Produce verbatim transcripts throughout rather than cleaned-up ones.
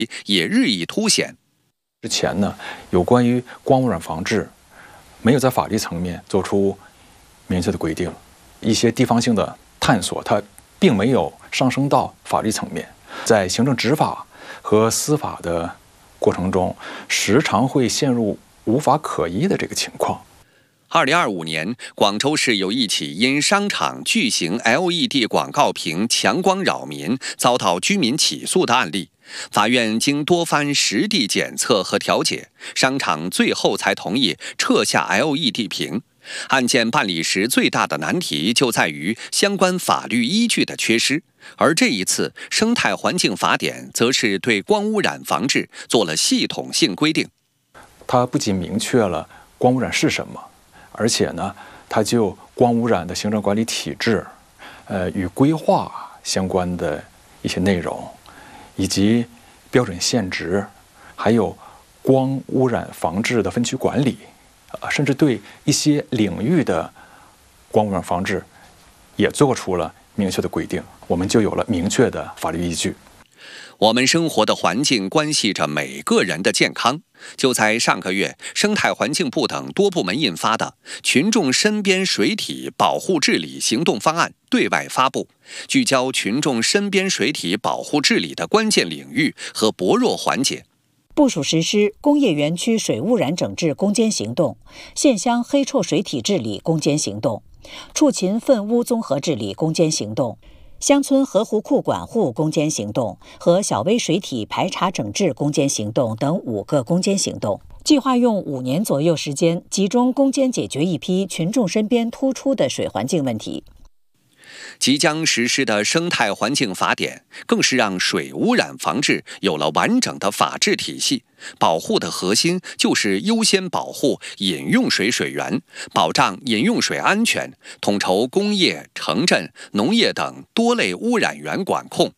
也日益凸显。 之前呢，有关于光污染防治，没有在法律层面做出明确的规定，一些地方性的探索，它并没有上升到法律层面，在行政执法和司法的过程中，时常会陷入无法可依的这个情况。 二零二五年，广州市有一起因商场巨型 L E D 广告屏强光扰民，遭到居民起诉的案例。法院经多番实地检测和调解，商场最后才同意撤下 L E D 屏。案件办理时最大的难题就在于相关法律依据的缺失，而这一次生态环境法典则是对光污染防治做了系统性规定。 它不仅明确了光污染是什么，而且呢，它就光污染的行政管理体制，呃，与规划相关的一些内容，以及标准限值，还有光污染防治的分区管理，呃，甚至对一些领域的光污染防治也做出了明确的规定，我们就有了明确的法律依据。 我们生活的环境关系着每个人的健康。就在上个月，生态环境部等多部门印发的《群众身边水体保护治理行动方案》对外发布，聚焦群众身边水体保护治理的关键领域和薄弱环节。 部署实施工业园区水污染整治攻坚行动、县乡黑臭水体治理攻坚行动、畜禽粪污综合治理攻坚行动、乡村河湖库管护攻坚行动和小微水体排查整治攻坚行动等五个攻坚行动，计划用五年左右时间，集中攻坚解决一批群众身边突出的水环境问题。 即将实施的生态环境法典，更是让水污染防治有了完整的法治体系。保护的核心就是优先保护饮用水水源，保障饮用水安全，统筹工业、城镇、农业等多类污染源管控。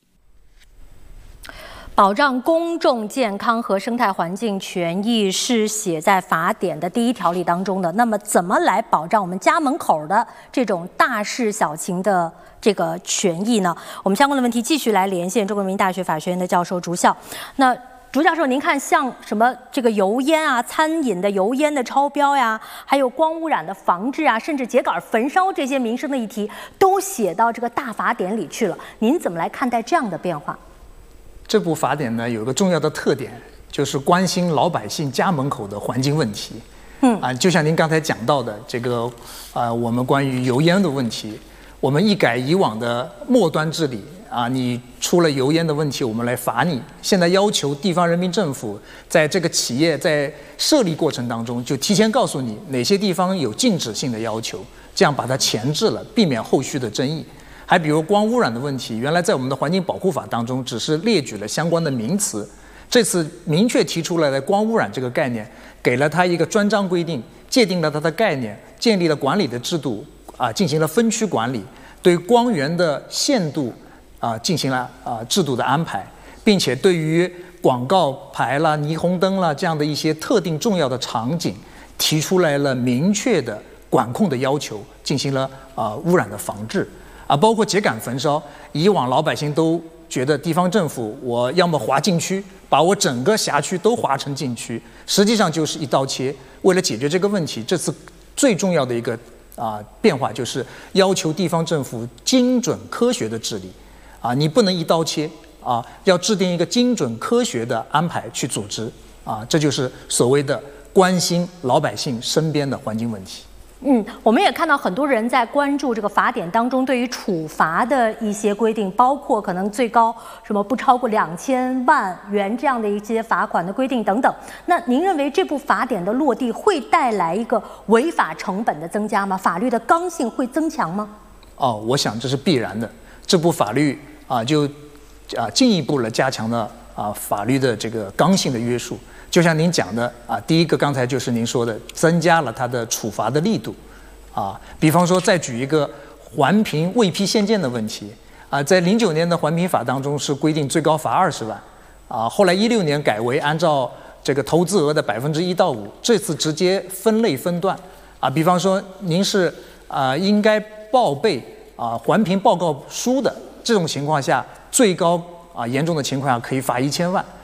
保障公众健康和生态环境权益是写在法典的第一条例当中的。那么，怎么来保障我们家门口的这种大事小情的这个权益呢？我们相关的问题继续来连线中国人民大学法学院的教授朱笑。那朱教授，您看，像什么这个油烟啊、餐饮的油烟的超标呀，还有光污染的防治啊，甚至秸秆焚烧这些民生的议题，都写到这个大法典里去了。您怎么来看待这样的变化？ 这部法典呢，有一个重要的特点，就是关心老百姓家门口的环境问题。嗯啊，就像您刚才讲到的这个，啊，我们关于油烟的问题，我们一改以往的末端治理啊，你出了油烟的问题，我们来罚你。现在要求地方人民政府在这个企业在设立过程当中，就提前告诉你哪些地方有禁止性的要求，这样把它前置了，避免后续的争议。还比如光污染的问题，原来在我们的环境保护法当中只是列举了相关的名词，这次明确提出来的光污染这个概念，给了它一个专章规定，界定了它的概念，建立了管理的制度，啊，进行了分区管理，对光源的限度啊进行了啊制度的安排，并且对于广告牌啦、霓虹灯啦这样的一些特定重要的场景，提出来了明确的管控的要求，进行了啊污染的防治。啊，包括秸秆焚烧，以往老百姓都觉得地方政府我要么划禁区，把我整个辖区都划成禁区，实际上就是一刀切。为了解决这个问题，这次最重要的一个啊变化就是要求地方政府精准科学的治理，啊，你不能一刀切啊，要制定一个精准科学的安排去组织啊，这就是所谓的关心老百姓身边的环境问题。 嗯，我们也看到很多人在关注这个法典当中对于处罚的一些规定，包括可能最高什么不超过两千万元这样的一些罚款的规定等等。那您认为这部法典的落地会带来一个违法成本的增加吗？法律的刚性会增强吗？ 哦，我想这是必然的。这部法律啊，就啊进一步了加强了啊法律的这个刚性的约束。就像您讲的啊，第一个刚才就是您说的，增加了它的处罚的力度，啊，比方说再举一个环评未批限建的问题啊，在零九年的环评法当中是规定最高罚二十万，啊，后来一六年改为按照这个投资额的百分之一到五，这次直接分类分段，啊，比方说您是啊应该报备啊环评报告书的这种情况下，最高啊严重的情况下可以罚一千万。